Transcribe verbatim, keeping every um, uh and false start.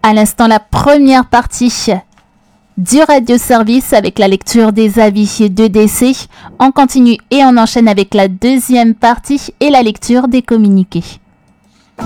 À l'instant, la première partie du radio-service avec la lecture des avis de décès. On continue et on enchaîne avec la deuxième partie et la lecture des communiqués.